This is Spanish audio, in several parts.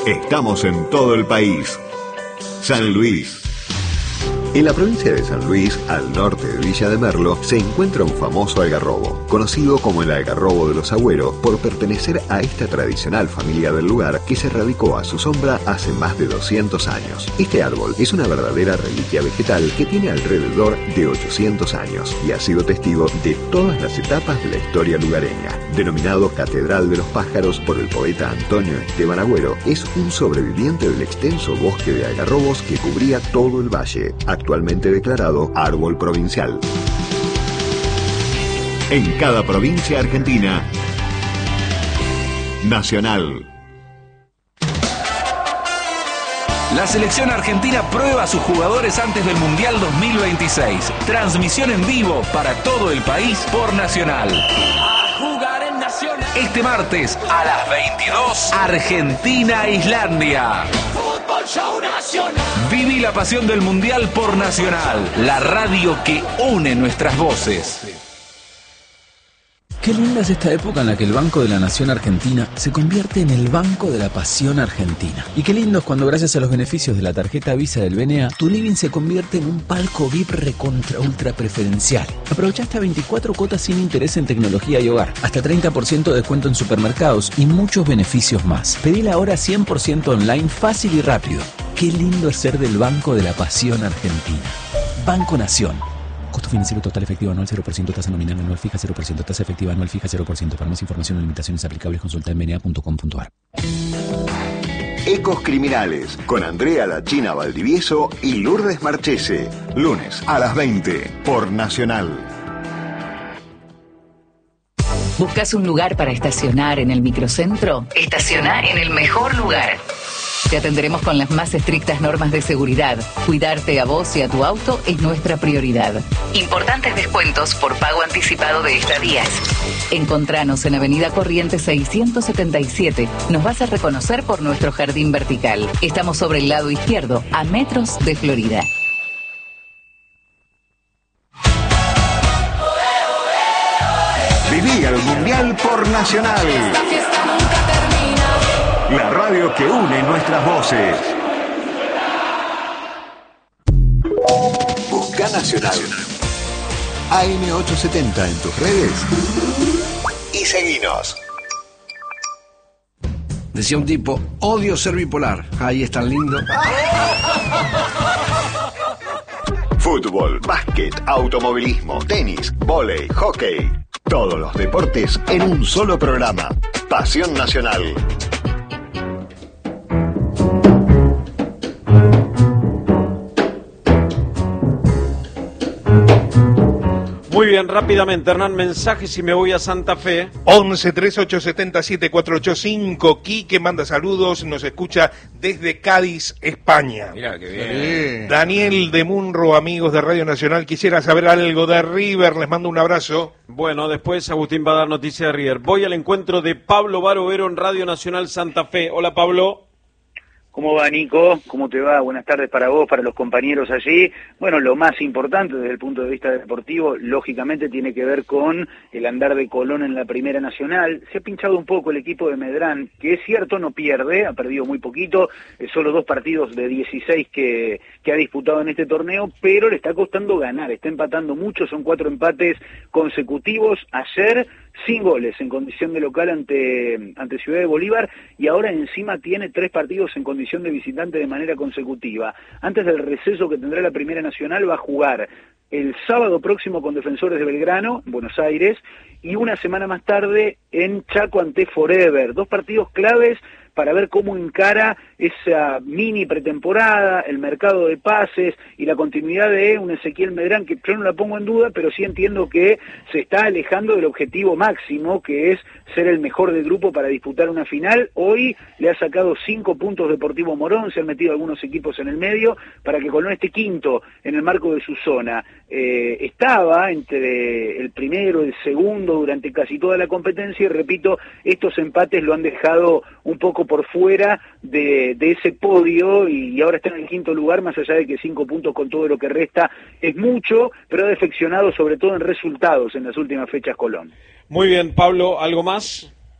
Estamos en todo el país. San Luis. En la provincia de San Luis, al norte de Villa de Merlo, se encuentra un famoso algarrobo, conocido como el algarrobo de los Agüeros por pertenecer a esta tradicional familia del lugar que se radicó a su sombra hace más de 200 años. Este árbol es una verdadera reliquia vegetal que tiene alrededor de 800 años y ha sido testigo de todas las etapas de la historia lugareña. Denominado Catedral de los Pájaros por el poeta Antonio Esteban Agüero, es un sobreviviente del extenso bosque de algarrobos que cubría todo el valle, actualmente declarado árbol provincial. En cada provincia argentina, Nacional. La selección argentina prueba a sus jugadores antes del Mundial 2026. Transmisión en vivo para todo el país por Nacional. Este martes a las 22, Argentina-Islandia. Viví la pasión del Mundial por Nacional, la radio que une nuestras voces. Qué linda es esta época en la que el Banco de la Nación Argentina se convierte en el Banco de la Pasión Argentina. Y qué lindo es cuando, gracias a los beneficios de la tarjeta Visa del BNA, tu living se convierte en un palco VIP recontra ultra preferencial. Aprovecha hasta 24 cuotas sin interés en tecnología y hogar, hasta 30% de descuento en supermercados y muchos beneficios más. Pedila ahora 100% online, fácil y rápido. Qué lindo es ser del Banco de la Pasión Argentina. Banco Nación. Costo financiero total efectivo anual 0%, tasa nominal anual fija 0%, tasa efectiva anual fija 0%. Para más información o limitaciones aplicables consulta en bna.com.ar. Ecos Criminales, con Andrea La China Valdivieso y Lourdes Marchese. Lunes a las 20 por Nacional. ¿Buscas un lugar para estacionar en el microcentro? Estaciona en el mejor lugar. Te atenderemos con las más estrictas normas de seguridad. Cuidarte a vos y a tu auto es nuestra prioridad. Importantes descuentos por pago anticipado de estadías. Encontranos en Avenida Corrientes 677. Nos vas a reconocer por nuestro jardín vertical. Estamos sobre el lado izquierdo, a metros de Florida. Viví el Mundial por Nacional. Esta fiesta nunca termina. La radio que une nuestras voces. Busca Nacional. AM870 en tus redes. Y seguinos. Decía un tipo, odio ser bipolar. Ahí es tan lindo. Fútbol, básquet, automovilismo, tenis, vóley, hockey. Todos los deportes en un solo programa. Pasión Nacional. Muy bien, rápidamente, Hernán, mensajes y me voy a Santa Fe. 11 3870 7485. Quique manda saludos, nos escucha desde Cádiz, España. Mirá, qué bien. Daniel de Munro, amigos de Radio Nacional, quisiera saber algo de River, les mando un abrazo. Bueno, después Agustín va a dar noticia de River. Voy al encuentro de Pablo Barovero en Radio Nacional Santa Fe. Hola, Pablo. ¿Cómo va, Nico? ¿Cómo te va? Buenas tardes para vos, para los compañeros allí. Bueno, lo más importante desde el punto de vista deportivo, lógicamente, tiene que ver con el andar de Colón en la Primera Nacional. Se ha pinchado un poco el equipo de Medrán, que es cierto, no pierde, ha perdido muy poquito, solo 2 partidos de 16 que ha disputado en este torneo, pero le está costando ganar, está empatando mucho, son 4 empates consecutivos. Ayer, sin goles en condición de local ante Ciudad de Bolívar, y ahora encima tiene 3 partidos en condición de visitante de manera consecutiva. Antes del receso que tendrá la Primera Nacional, va a jugar el sábado próximo con Defensores de Belgrano, en Buenos Aires, y una semana más tarde en Chaco ante Forever. 2 partidos claves para ver cómo encara esa mini pretemporada, el mercado de pases y la continuidad de un Ezequiel Medrán, que yo no la pongo en duda, pero sí entiendo que se está alejando del objetivo máximo, que es ser el mejor del grupo para disputar una final. Hoy le ha sacado 5 puntos Deportivo Morón, se han metido algunos equipos en el medio, para que Colón esté quinto en el marco de su zona. Estaba entre el primero y el segundo durante casi toda la competencia, y repito, estos empates lo han dejado un poco por fuera de ese podio, y ahora está en el quinto lugar, más allá de que 5 puntos con todo lo que resta es mucho, pero ha defeccionado sobre todo en resultados en las últimas fechas Colón. Muy bien, Pablo, ¿algo más?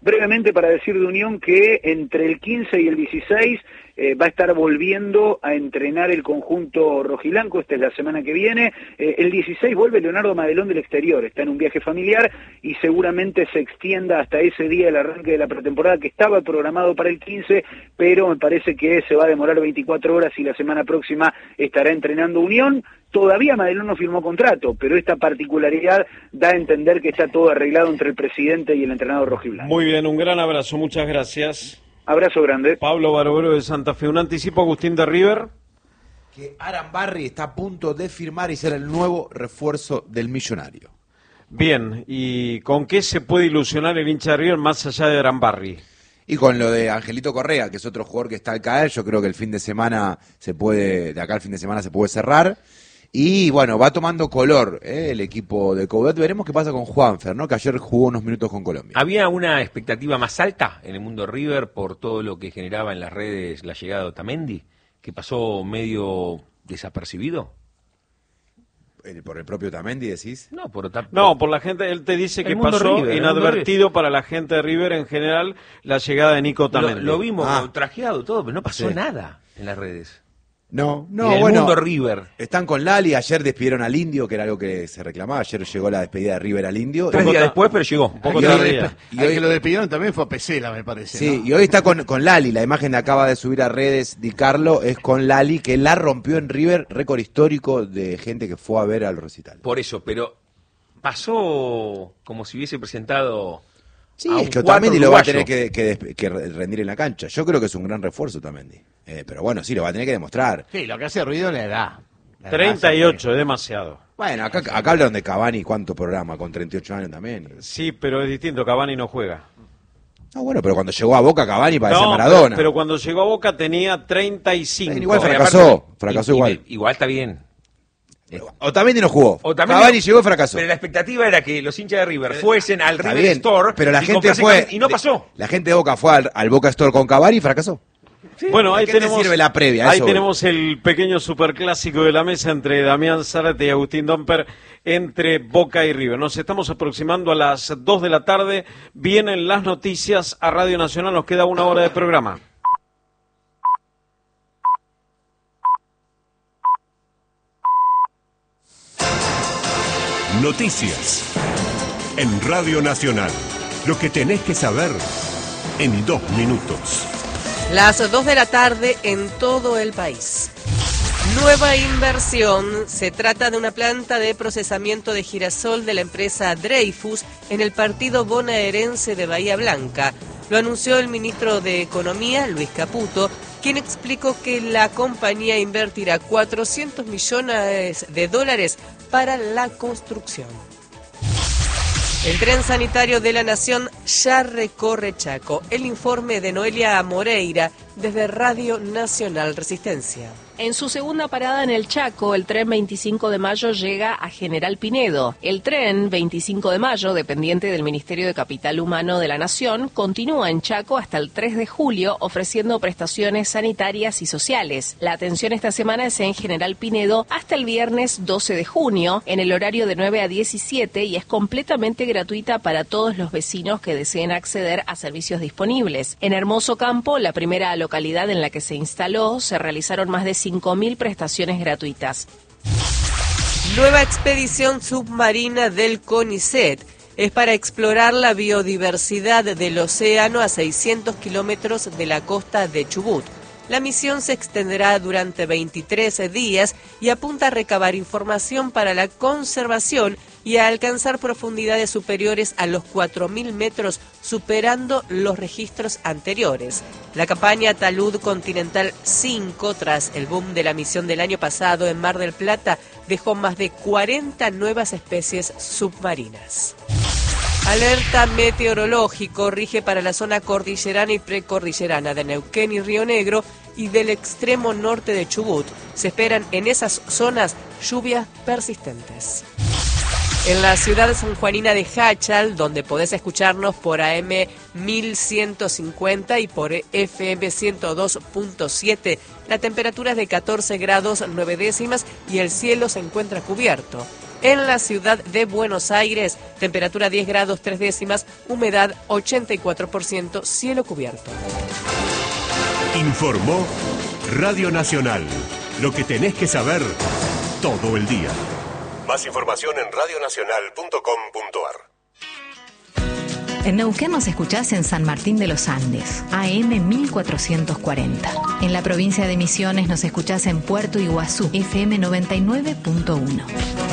brevemente para decir de Unión que entre el 15 y el 16 va a estar volviendo a entrenar el conjunto rojiblanco, esta es la semana que viene. El 16 vuelve Leonardo Madelón del exterior, está en un viaje familiar y seguramente se extienda hasta ese día el arranque de la pretemporada que estaba programado para el 15, pero me parece que se va a demorar 24 horas y la semana próxima estará entrenando Unión. Todavía Madelón no firmó contrato, pero esta particularidad da a entender que está todo arreglado entre el presidente y el entrenador rojiblanco. Muy bien, un gran abrazo, muchas gracias. Abrazo grande. Pablo Barovero de Santa Fe. Un anticipo, Agustín de River. Que Arambarri está a punto de firmar y ser el nuevo refuerzo del Millonario. Bien, ¿y con qué se puede ilusionar el hincha de River más allá de Arambarri? Y con lo de Angelito Correa, que es otro jugador que está al caer, yo creo que el fin de semana de acá al fin de semana se puede cerrar. Y bueno, va tomando color el equipo de Coudet. Veremos qué pasa con Juanfer, ¿no? Que ayer jugó unos minutos con Colombia. ¿Había una expectativa más alta en el mundo River por todo lo que generaba en las redes la llegada de Otamendi, que pasó medio desapercibido? ¿Por el propio Otamendi decís? No, por la gente, él te dice que mundo pasó River, inadvertido para la gente de River en general la llegada de Nico Otamendi. Lo vimos trajeado todo, pero no pasó nada en las redes. No, mundo River. Están con Lali, ayer despidieron al Indio, que era algo que se reclamaba, ayer llegó la despedida de River al Indio. 3 días después, pero llegó. Un poco tarde. Y hoy que lo despidieron también fue a Pesela, me parece. Sí, ¿no? y hoy está con Lali, la imagen que acaba de subir a redes Di Carlo es con Lali, que la rompió en River, récord histórico de gente que fue a ver al recital. Por eso, pero pasó como si hubiese presentado... Sí, es que Otamendi lo va a tener que rendir en la cancha. Yo creo que es un gran refuerzo Otamendi. Pero bueno, sí, lo va a tener que demostrar. Sí, lo que hace ruido es la edad. 38, es demasiado. Bueno, acá hablan de Cavani, ¿cuánto programa? Con 38 años también. Sí, pero es distinto, Cavani no juega. No, bueno, pero cuando llegó a Boca Cavani parecía Maradona. Pero cuando llegó a Boca tenía 35. Igual fracasó igual. Igual está bien. Otamendi no jugó. Cavani llegó y fracasó. Pero la expectativa era que los hinchas de River fuesen al River Store. Pero la gente fue. Y no pasó. La gente de Boca fue al Boca Store con Cavani y fracasó. Sí. Bueno, ahí tenemos, sirve la previa, ahí tenemos el pequeño superclásico de la mesa entre Damián Zárate y Agustín Domper, entre Boca y River. Nos estamos aproximando a las 2 de la tarde. Vienen las noticias a Radio Nacional. Nos queda 1 hora de programa. Noticias en Radio Nacional. Lo que tenés que saber en 2 minutos. Las 2 de la tarde en todo el país. Nueva inversión. Se trata de una planta de procesamiento de girasol de la empresa Dreyfus en el partido bonaerense de Bahía Blanca. Lo anunció el ministro de Economía, Luis Caputo, quien explicó que la compañía invertirá $400 millones para la construcción. El tren sanitario de la Nación ya recorre Chaco. El informe de Noelia Moreira desde Radio Nacional Resistencia. En su segunda parada en el Chaco, el tren 25 de mayo llega a General Pinedo. El tren 25 de mayo, dependiente del Ministerio de Capital Humano de la Nación, continúa en Chaco hasta el 3 de julio ofreciendo prestaciones sanitarias y sociales. La atención esta semana es en General Pinedo hasta el viernes 12 de junio, en el horario de 9 a 17 y es completamente gratuita para todos los vecinos que deseen acceder a servicios disponibles. En Hermoso Campo, la primera localidad en la que se instaló, se realizaron más de 5.000 prestaciones gratuitas. Nueva expedición submarina del CONICET. Es para explorar la biodiversidad del océano a 600 kilómetros de la costa de Chubut. La misión se extenderá durante 23 días y apunta a recabar información para la conservación y a alcanzar profundidades superiores a los 4.000 metros, superando los registros anteriores. La campaña Talud Continental 5, tras el boom de la misión del año pasado en Mar del Plata, dejó más de 40 nuevas especies submarinas. Alerta meteorológico rige para la zona cordillerana y precordillerana de Neuquén y Río Negro y del extremo norte de Chubut. Se esperan en esas zonas lluvias persistentes. En la ciudad sanjuanina de Jáchal, donde podés escucharnos por AM 1150 y por FM 102.7, la temperatura es de 14 grados 9 décimas y el cielo se encuentra cubierto. En la ciudad de Buenos Aires, temperatura 10 grados 3 décimas, humedad 84%, cielo cubierto. Informó Radio Nacional. Lo que tenés que saber todo el día. Más información en radionacional.com.ar. En Neuquén nos escuchás en San Martín de los Andes, AM 1440. En la provincia de Misiones nos escuchás en Puerto Iguazú, FM 99.1.